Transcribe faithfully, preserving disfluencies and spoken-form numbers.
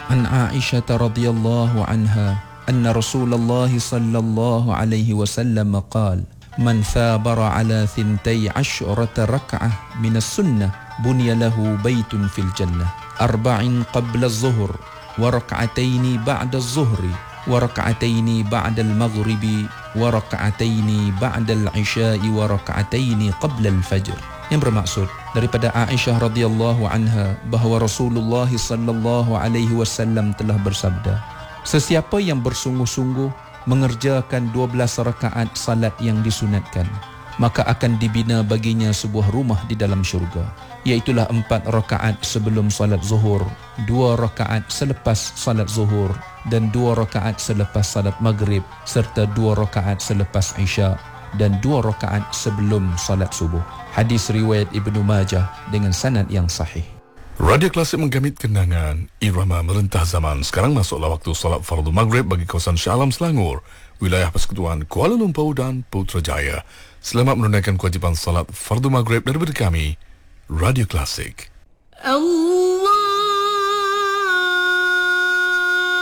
An Aisyah radhiyallahu anha anna Rasulullah sallallahu alaihi wasallam qala man thabara ala thintai asyrata rak'ah min as-sunnah bunya lahu baitun fil jannah arba'in qabla az-zuhr wa rak'ataini ba'da az-zuhri wa rak'ataini ba'da al-maghribi wa rak'ataini ba'da al-isya'i wa rak'ataini qabla al-fajr. Yang bermaksud daripada Aisyah radhiyallahu anha bahawa Rasulullah sallallahu alaihi wasallam telah bersabda, sesiapa yang bersungguh-sungguh mengerjakan dua belas rakaat salat yang disunatkan, maka akan dibina baginya sebuah rumah di dalam syurga, iaitulah empat rakaat sebelum salat zuhur, dua rakaat selepas salat zuhur, dan dua rakaat selepas salat maghrib, serta dua rakaat selepas isya, dan dua rakaat sebelum salat subuh. Hadis riwayat Ibnu Majah dengan sanad yang sahih. Radio Klasik menggamit kenangan irama merentah zaman. Sekarang masuklah waktu salat fardu maghrib bagi kawasan Shah Alam Selangor, wilayah Persekutuan Kuala Lumpur dan Putrajaya. Selamat menunaikan kewajipan salat fardu maghrib daripada kami, Radio Klasik. Allah